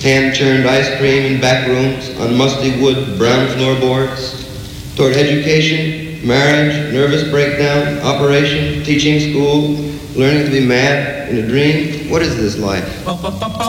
hand-churned ice cream in back rooms on musty wood brown floorboards, toward education, marriage, nervous breakdown, operation, teaching school, learning to be mad in a dream. What is this life?